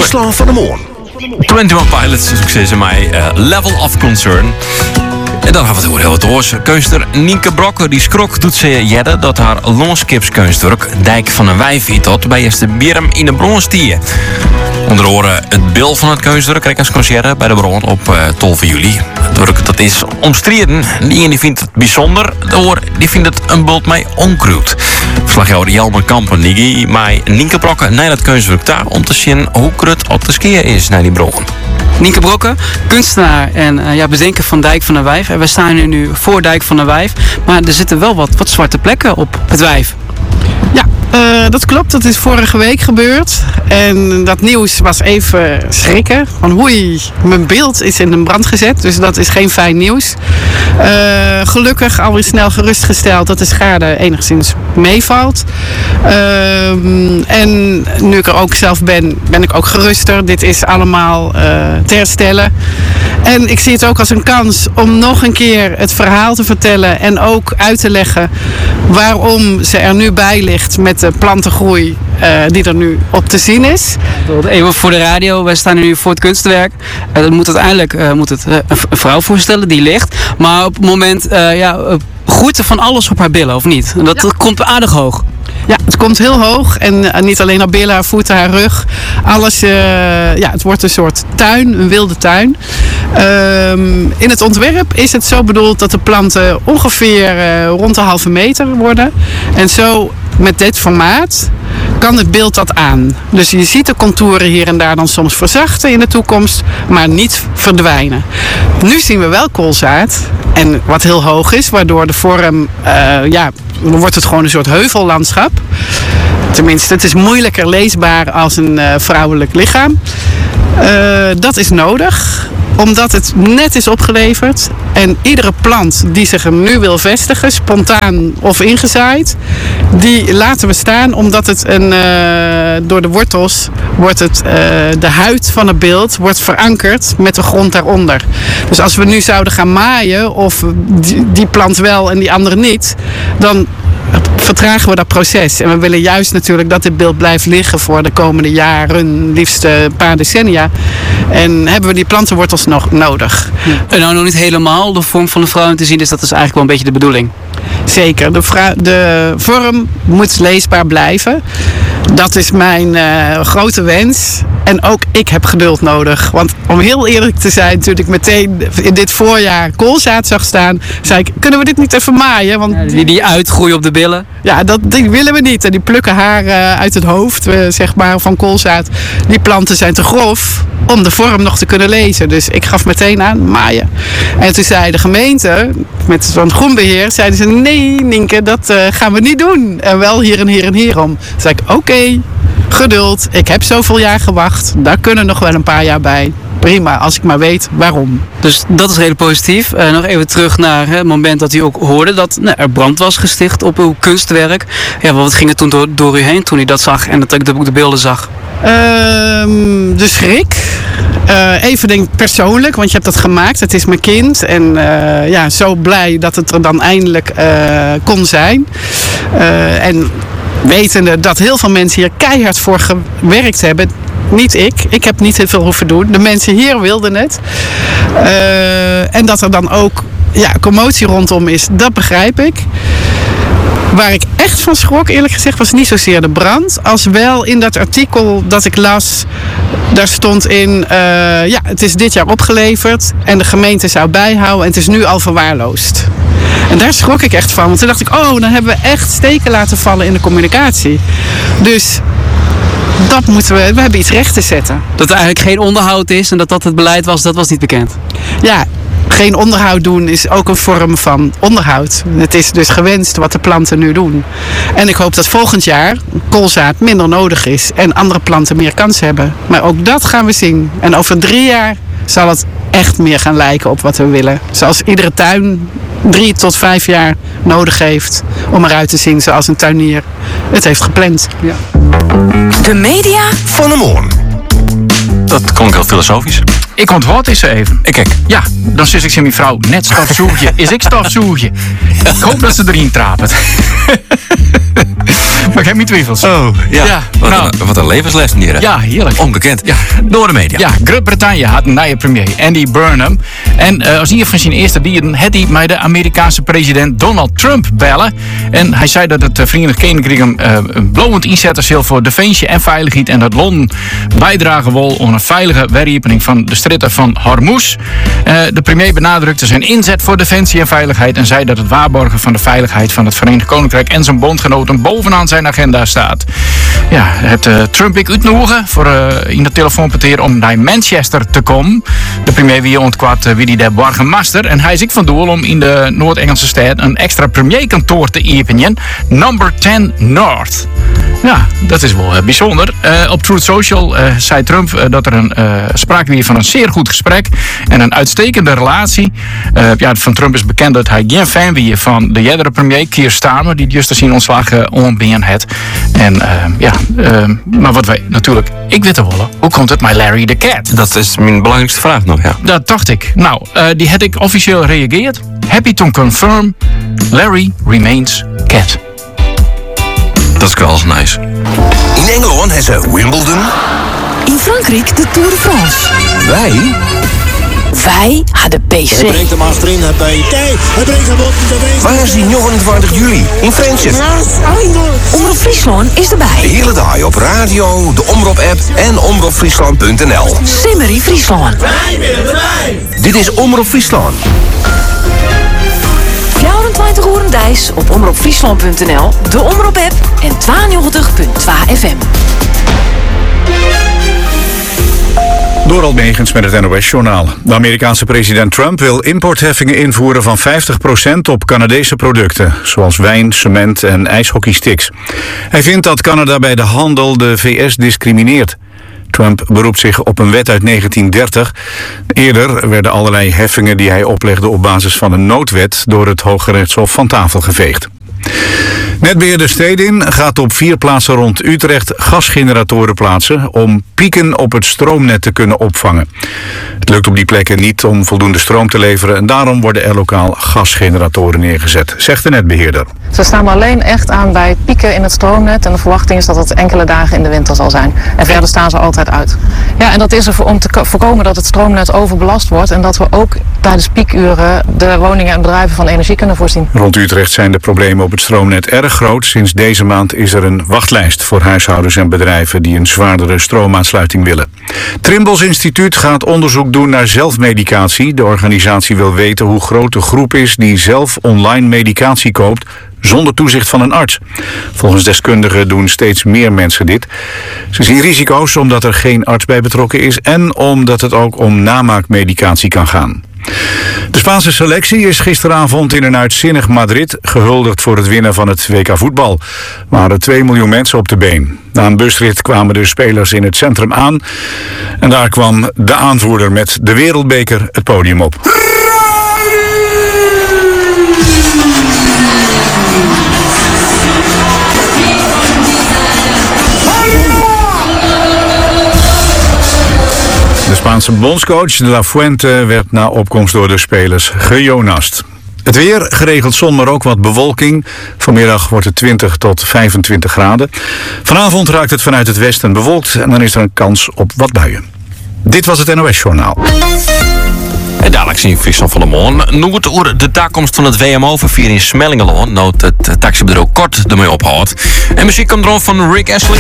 Klokslag van de morgen. 21 Pilots, succes in mij. Level of Concern. En dan gaan we het heel wat hoors. Kunster Nienke Brokke die schrok doet ze jedden dat haar longskipskunstwerk Dijk van een Wijf tot bij eerste Bierm in de Bronstier. Onder andere het beeld van het kunstwerk krijg als concert bij de Bron op 12 juli. Het werk dat is omstreden. Die ene vindt het bijzonder, de hoor die vindt het een bult mij onkruid. Verslaghouder Jelmer Kampen die maar Nienke Brokke naar dat kunstwerk daar om te zien hoe krut op de skeer is naar die Bron. Nienke Brokke, kunstenaar en bedenker van Dijk van de Wijf. En we staan nu voor Dijk van de Wijf. Maar er zitten wel wat zwarte plekken op het wijf. Ja, dat klopt. Dat is vorige week gebeurd. En dat nieuws was even schrikken. Van oei, mijn beeld is in een brand gezet. Dus dat is geen fijn nieuws. Gelukkig alweer snel gerustgesteld dat de schade enigszins meevalt. En nu ik er ook zelf ben ik ook geruster. Dit is allemaal te herstellen. En ik zie het ook als een kans om nog een keer het verhaal te vertellen. En ook uit te leggen waarom ze er nu bij ligt met de plantengroei die er nu op te zien is. Even voor de radio, wij staan nu voor het kunstwerk. Dat moet uiteindelijk een vrouw voorstellen die ligt. Maar op het moment groeit er van alles op haar billen, of niet? Dat komt aardig hoog. Ja, het komt heel hoog en niet alleen haar billen, haar voeten, haar rug. Alles, het wordt een soort tuin, een wilde tuin. In het ontwerp is het zo bedoeld dat de planten ongeveer rond de halve meter worden. En zo met dit formaat kan het beeld dat aan. Dus je ziet de contouren hier en daar dan soms verzachten in de toekomst, maar niet verdwijnen. Nu zien we wel koolzaad en wat heel hoog is, waardoor de vorm, dan wordt het gewoon een soort heuvellandschap. Tenminste, het is moeilijker leesbaar als een vrouwelijk lichaam. Dat is nodig, omdat het net is opgeleverd. En iedere plant die zich er nu wil vestigen, spontaan of ingezaaid, die laten we staan, omdat het door de wortels wordt de huid van het beeld wordt verankerd met de grond daaronder. Dus als we nu zouden gaan maaien, of die plant wel en die andere niet, dan vertragen we dat proces. En we willen juist natuurlijk dat dit beeld blijft liggen voor de komende jaren, liefst een paar decennia. En hebben we die plantenwortels nog nodig. En nou nog niet helemaal de vorm van de vrouw te zien, dus dat is eigenlijk wel een beetje de bedoeling. Zeker, de vorm moet leesbaar blijven. Dat is mijn grote wens. En ook ik heb geduld nodig. Want om heel eerlijk te zijn, toen ik meteen in dit voorjaar koolzaad zag staan, zei ik, kunnen we dit niet even maaien? Want die uitgroeien op de billen? Ja, die willen we niet. En die plukken haar uit het hoofd, zeg maar, van koolzaad. Die planten zijn te grof om de vorm nog te kunnen lezen. Dus ik gaf meteen aan maaien. En toen zei de gemeente, met zo'n groenbeheer, zeiden ze, nee Nienke, dat gaan we niet doen. En wel hier en hier en hierom. Toen zei ik, oké, geduld. Ik heb zoveel jaar gewacht. Daar kunnen nog wel een paar jaar bij. Prima, als ik maar weet waarom. Dus dat is redelijk positief. Nog even terug naar het moment dat u ook hoorde dat er brand was gesticht op uw kunstwerk. Ja, wat ging er toen door u heen toen u dat zag en dat ik de beelden zag? De schrik. Even denk ik persoonlijk, want je hebt dat gemaakt. Het is mijn kind. En zo blij dat het er dan eindelijk kon zijn. En wetende dat heel veel mensen hier keihard voor gewerkt hebben. Niet ik. Ik heb niet heel veel hoeven doen. De mensen hier wilden het. En dat er dan ook commotie rondom is, dat begrijp ik. Waar ik echt van schrok, eerlijk gezegd, was niet zozeer de brand. Als wel in dat artikel dat ik las, daar stond in, het is dit jaar opgeleverd en de gemeente zou bijhouden en het is nu al verwaarloosd. En daar schrok ik echt van, want toen dacht ik, dan hebben we echt steken laten vallen in de communicatie. Dus dat moeten we hebben iets recht te zetten. Dat er eigenlijk geen onderhoud is en dat het beleid was, dat was niet bekend. Ja, geen onderhoud doen is ook een vorm van onderhoud. Het is dus gewenst wat de planten nu doen. En ik hoop dat volgend jaar koolzaad minder nodig is en andere planten meer kans hebben. Maar ook dat gaan we zien. En over 3 jaar zal het echt meer gaan lijken op wat we willen. Zoals iedere tuin 3 tot 5 jaar nodig heeft om eruit te zien zoals een tuinier het heeft gepland. Ja. De media van de morgen. Dat klonk heel filosofisch. Ik onthoud eens even. Ik kijk. Ja, dan zit ik mijn vrouw net stofzoegje. Is ik stofzoegje. Ik hoop dat ze erin trapen. Maar ik heb mijn twijfels. Oh, ja. Ja, Wat een levensles hier. Hè? Ja, heerlijk. Ongekend. Ja. Door de media. Ja, Groot-Brittannië had een nieuwe premier, Andy Burnham. En als een van zijn eerste dieren had hij met de Amerikaanse president Donald Trump bellen. En hij zei dat het Verenigd Koninkrijk hem blowend inzetten zal voor defensie en veiligheid. En dat Londen bijdragen wil om een veilige werkiepening van de stritten van Hormuz. De premier benadrukte zijn inzet voor defensie en veiligheid. En zei dat het waarborgen van de veiligheid van het Verenigd Koninkrijk en zijn bondgenoten bovenaan zijn agenda staat. Ja, het Trump ik uitnodigen voor in de telefoonpartier om naar Manchester te komen. De premier wie ontkwart wie die daar borgen master. En hij is ik van doel om in de Noord-Engelse stad een extra premierkantoor te openen. Number 10 North. Ja, dat is wel bijzonder. Op Truth Social zei Trump dat er sprake was van een zeer goed gesprek en een uitstekende relatie. Van Trump is bekend dat hij geen fan was van de jerdere premier Keir Starmer, die juist zijn ontslag onbeen had. En maar wat wij natuurlijk, ik weet wel, hoe komt het met Larry the Cat? Dat is mijn belangrijkste vraag nog, ja. Dat dacht ik. Nou, die had ik officieel reageerd. Happy to confirm, Larry remains cat. Dat is wel nice. In Engeland hebben ze Wimbledon. In Frankrijk de Tour de France. Wij hadden PC. Hij brengt hem achterin, hij brengt hem op de wees. Waar is die 29 juli? In Friendship. Omroep Friesland is De erbij. hele dag op radio, de Omroep-app en omroepfriesland.nl. Simmerie Friesland. Wij willen erbij. Dit is Omroep Friesland. 24 uur dijs op omroepfriesland.nl, de Omroep-app en 92.2 FM. Dorald Megens met het NOS-journaal. De Amerikaanse president Trump wil importheffingen invoeren van 50% op Canadese producten, zoals wijn, cement en ijshockeysticks. Hij vindt dat Canada bij de handel de VS discrimineert. Trump beroept zich op een wet uit 1930. Eerder werden allerlei heffingen die hij oplegde op basis van een noodwet door het Hooggerechtshof van tafel geveegd. Netbeheerder Stedin gaat op 4 plaatsen rond Utrecht gasgeneratoren plaatsen om pieken op het stroomnet te kunnen opvangen. Het lukt op die plekken niet om voldoende stroom te leveren en daarom worden er lokaal gasgeneratoren neergezet, zegt de netbeheerder. Ze staan alleen echt aan bij pieken in het stroomnet en de verwachting is dat het enkele dagen in de winter zal zijn. En verder staan ze altijd uit. Ja, en dat is er om te voorkomen dat het stroomnet overbelast wordt en dat we ook tijdens piekuren de woningen en bedrijven van energie kunnen voorzien. Rond Utrecht zijn de problemen op het stroomnet erg groot. Sinds deze maand is er een wachtlijst voor huishoudens en bedrijven die een zwaardere stroomaansluiting willen. Trimbos Instituut gaat onderzoek doen naar zelfmedicatie. De organisatie wil weten hoe groot de groep is die zelf online medicatie koopt zonder toezicht van een arts. Volgens deskundigen doen steeds meer mensen dit. Ze zien risico's omdat er geen arts bij betrokken is en omdat het ook om namaakmedicatie kan gaan. De Spaanse selectie is gisteravond in een uitzinnig Madrid gehuldigd voor het winnen van het WK voetbal. Er waren 2 miljoen mensen op de been. Na een busrit kwamen de spelers in het centrum aan. En daar kwam de aanvoerder met de wereldbeker het podium op. De Spaanse bondscoach De La Fuente werd na opkomst door de spelers gejonast. Het weer, geregeld zon, maar ook wat bewolking. Vanmiddag wordt het 20 tot 25 graden. Vanavond raakt het vanuit het westen bewolkt en dan is er een kans op wat buien. Dit was het NOS-journaal. En dadelijk zien we Friesland van de Moon. Nu het over de toekomst van het WMO-vervier in Smellingeloon. Nou, het taxibedrijf kort ermee ophoudt. En muziek komt erom van Rick Astley.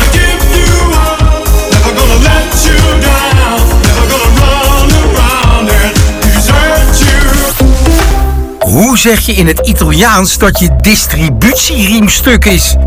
Hoe zeg je in het Italiaans dat je distributieriemstuk is?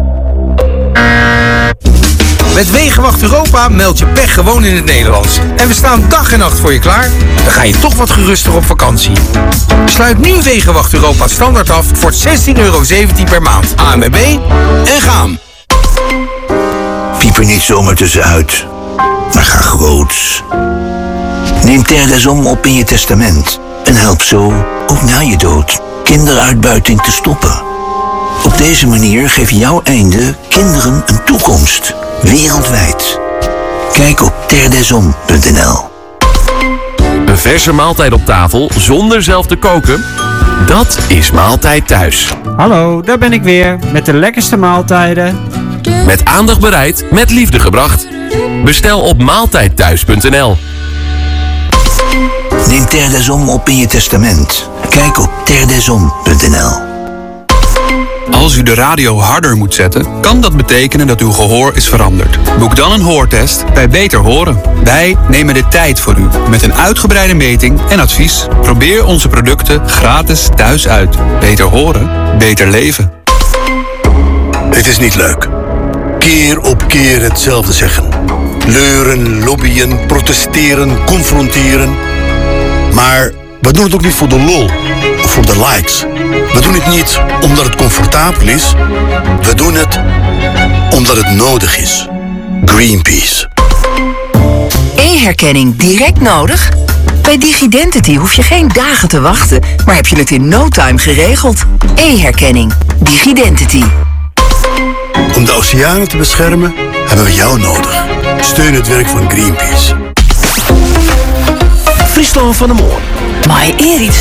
Met Wegenwacht Europa meld je pech gewoon in het Nederlands. En we staan dag en nacht voor je klaar. Dan ga je toch wat geruster op vakantie. Sluit nu Wegenwacht Europa standaard af voor €16,17 per maand. ANWB en gaan. Piep er niet zomaar tussenuit, maar ga groots. Neem Terre des Hommes op in je testament en help zo, ook na je dood, kinderuitbuiting te stoppen. Op deze manier geef jouw einde kinderen een toekomst, wereldwijd. Kijk op terredeshommes.nl. Een verse maaltijd op tafel zonder zelf te koken? Dat is Maaltijd Thuis. Hallo, daar ben ik weer met de lekkerste maaltijden Met aandacht bereid, met liefde gebracht. Bestel op maaltijdthuis.nl. Neem Terre des Hommes op in je testament. Kijk op terredeshommes.nl. Als u de radio harder moet zetten, kan dat betekenen dat uw gehoor is veranderd. Boek dan een hoortest bij Beter Horen. Wij nemen de tijd voor u met een uitgebreide meting en advies. Probeer onze producten gratis thuis uit. Beter horen, beter leven. Het is niet leuk. Keer op keer hetzelfde zeggen. Leuren, lobbyen, protesteren, confronteren. Maar we doen het ook niet voor de lol of voor de likes. We doen het niet omdat het comfortabel is. We doen het omdat het nodig is. Greenpeace. E-herkenning direct nodig? Bij DigiDentity hoef je geen dagen te wachten, maar heb je het in no time geregeld. E-herkenning. DigiDentity. Om de oceanen te beschermen hebben we jou nodig. Steun het werk van Greenpeace. Friesland van de Moor. Maar Erik